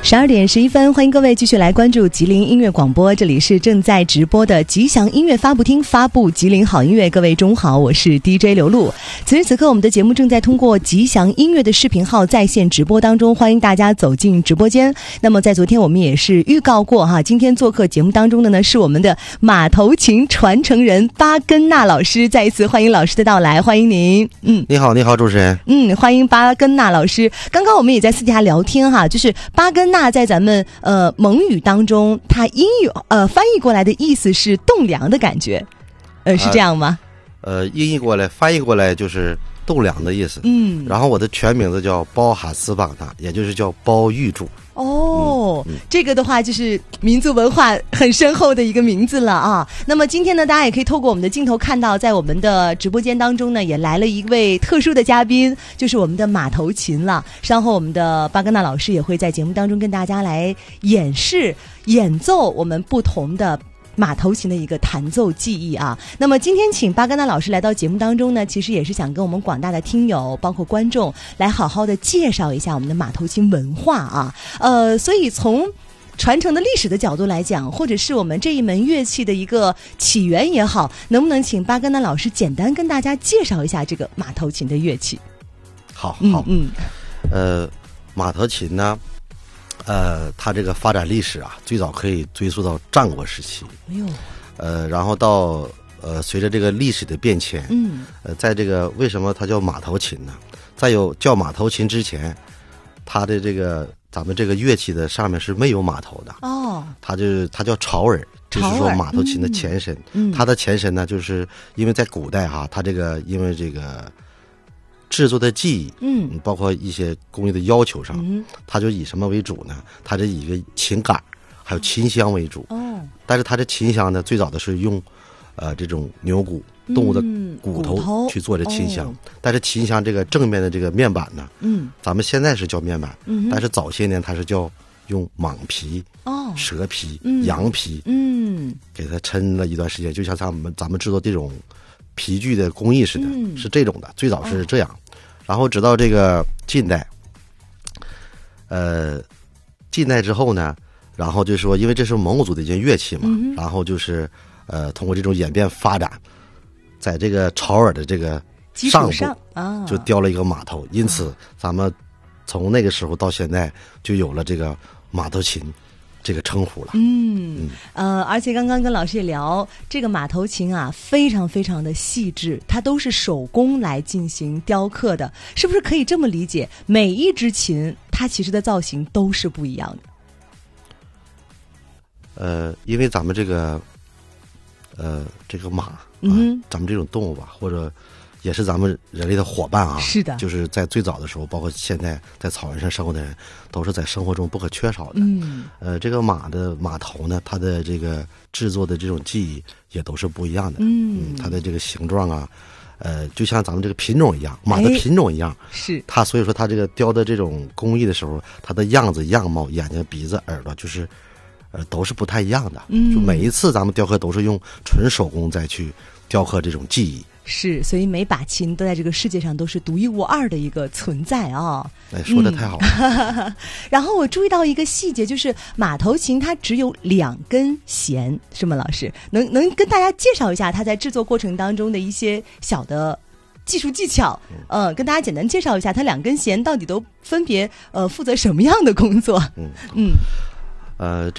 12:11，欢迎各位继续来关注吉林音乐广播，这里是正在直播的吉祥音乐发布厅，发布吉林好音乐。各位中午好，我是 DJ 刘露。此时此刻我们的节目正在通过吉祥音乐的视频号在线直播当中，欢迎大家走进直播间。那么在昨天我们也是预告过哈，今天做客节目当中的呢是我们的马头琴传承人巴根纳老师，再一次欢迎老师的到来，欢迎您。 你好，你好，主持人。 欢迎巴根纳老师。刚刚我们也在私底下聊天哈，就是巴根纳在咱们蒙语当中，它英语翻译过来的意思是栋梁的感觉，是这样吗？ 翻译过来就是栋梁的意思。然后我的全名字叫包哈斯邦纳，也就是叫包玉柱。 这个的话就是民族文化很深厚的一个名字了啊。那么今天呢，大家也可以透过我们的镜头看到，在我们的直播间当中呢，也来了一位特殊的嘉宾，就是我们的马头琴了。稍后我们的巴根纳老师也会在节目当中跟大家来演奏我们不同的马头琴的一个弹奏技艺啊。那么今天请巴根纳老师来到节目当中呢，其实也是想跟我们广大的听友包括观众来好好的介绍一下我们的马头琴文化啊。所以从传承的历史的角度来讲，或者是我们这一门乐器的一个起源也好，能不能请巴根纳老师简单跟大家介绍一下这个马头琴的乐器？ 好，马头琴呢，它这个发展历史啊，最早可以追溯到战国时期。然后到随着这个历史的变迁，在这个为什么它叫马头琴呢？在有叫马头琴之前，它的这个咱们这个乐器的上面是没有马头的。它叫巢耳，就是说马头琴的前身。它的前身呢，就是因为在古代哈，它这个因为这个制作的技艺，包括一些工艺的要求上，它就以什么为主呢？它就以一个琴杆还有琴箱为主。但是它的琴箱呢，最早的是用这种牛骨动物的骨头去做的琴箱。但是琴箱这个正面的这个面板呢，咱们现在是叫面板，但是早些年它是叫用蟒皮、蛇皮、羊皮，给它抻了一段时间，就像咱们制作这种皮具的工艺似的，是这种的，最早是这样。然后直到这个近代，近代之后呢，然后就是说，因为这是蒙古族的一件乐器嘛，然后就是通过这种演变发展，在这个巢耳的这个上部就雕了一个马头，因此咱们从那个时候到现在就有了这个马头琴这个称呼了。 而且刚刚跟老师也聊，这个马头琴啊，非常非常的细致，它都是手工来进行雕刻的，是不是可以这么理解？每一支琴它其实的造型都是不一样的。因为咱们这个马，咱们这种动物吧，或者也是咱们人类的伙伴啊。 是的， 就是在最早的时候，包括现在在草原上生活的人，都是在生活中不可缺少的。这个马的马头呢，它的这个制作的这种技艺也都是不一样的。它的这个形状啊，就像咱们这个品种一样，马的品种一样。 是它，所以说它这个雕的这种工艺的时候，它的样子、样貌、眼睛、鼻子、耳朵，就是都是不太一样的。就每一次咱们雕刻都是用纯手工再去雕刻这种技艺。 是，所以每把琴都在这个世界上都是独一无二的一个存在啊。 说得太好了。 然后我注意到一个细节，就是马头琴它只有2根弦，是吗？老师能跟大家介绍一下它在制作过程当中的一些小的技术技巧？跟大家简单介绍一下它2根弦到底都分别负责什么样的工作？